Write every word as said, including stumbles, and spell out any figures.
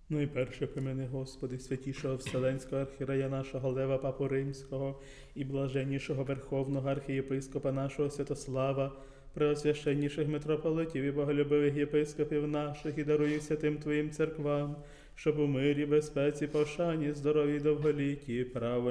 Найперше помяни, Господи, святішого Вселенського архірея нашого Лева Папу Римського і блаженнішого Верховного архієпископа нашого Святослава, преосвященніших митрополитів і боголюбивих єпископів наших, і даруй їх святим Твоїм церквам, щоб у мирі, безпеці, пошані, здоров'ї, довголітті, право